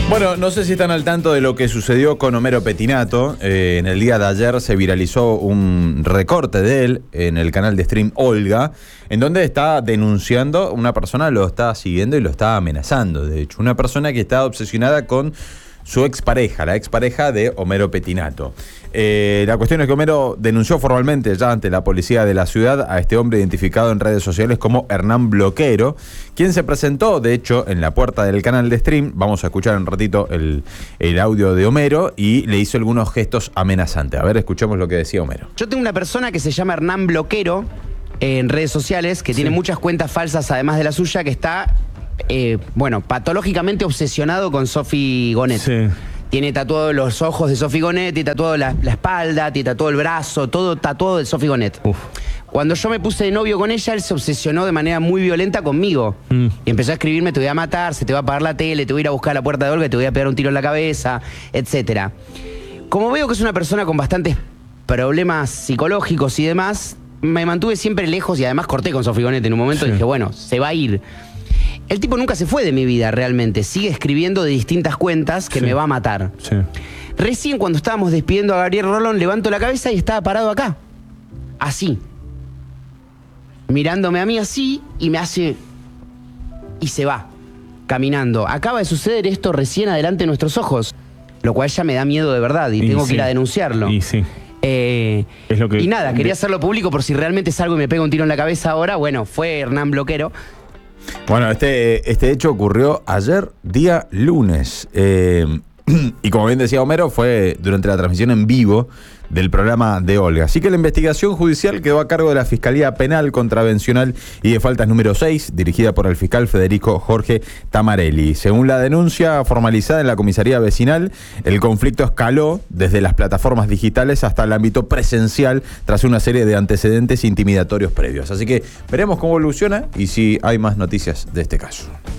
Bueno, no sé si están al tanto de lo que sucedió con Homero Pettinato. En el día de ayer se viralizó un recorte de él en el canal de stream Olga, en donde está denunciando, una persona lo está siguiendo y lo está amenazando. De hecho, una persona que está obsesionada con su expareja, la expareja de Homero Pettinato. La cuestión es que Homero denunció formalmente ya ante la policía de la ciudad a este hombre identificado en redes sociales como Hernán Bloquero, quien se presentó, de hecho, en la puerta del canal de stream. Vamos a escuchar un ratito el audio de Homero y le hizo algunos gestos amenazantes. A ver, escuchemos lo que decía Homero. Yo tengo una persona que se llama Hernán Bloquero en redes sociales, que tiene muchas cuentas falsas además de la suya, que está... patológicamente obsesionado con Sofi Gonet. Sí. Tiene tatuados los ojos de Sofi Gonet, tiene tatuado la espalda, tiene tatuado el brazo, todo tatuado de Sofi Gonet. Cuando yo me puse de novio con ella, él se obsesionó de manera muy violenta conmigo. Y empezó a escribirme: te voy a matar, se te va a apagar la tele, te voy a ir a buscar a la puerta de Olga, te voy a pegar un tiro en la cabeza, etc. Como veo que es una persona con bastantes problemas psicológicos y demás, me mantuve siempre lejos y además corté con Sofi Gonet en un momento. Sí. Y dije, bueno, se va a ir. El tipo nunca se fue de mi vida realmente, sigue escribiendo de distintas cuentas que me va a matar. Sí. Recién cuando estábamos despidiendo a Gabriel Rolón, levanto la cabeza y estaba parado acá, así, mirándome a mí así, y me hace... y se va, caminando. Acaba de suceder esto recién adelante de nuestros ojos, lo cual ya me da miedo de verdad y tengo que ir a denunciarlo. Y sí. Es lo que... Y nada, quería hacerlo público por si realmente salgo y me pego un tiro en la cabeza ahora. Bueno, fue Hernán Bloquero. Bueno, este hecho ocurrió ayer, día lunes. Y como bien decía Homero, fue durante la transmisión en vivo del programa de Olga. Así que la investigación judicial quedó a cargo de la Fiscalía Penal Contravencional y de Faltas número 6, dirigida por el fiscal Federico Jorge Tamarelli. Según la denuncia formalizada en la comisaría vecinal, el conflicto escaló desde las plataformas digitales hasta el ámbito presencial tras una serie de antecedentes intimidatorios previos. Así que veremos cómo evoluciona y si hay más noticias de este caso.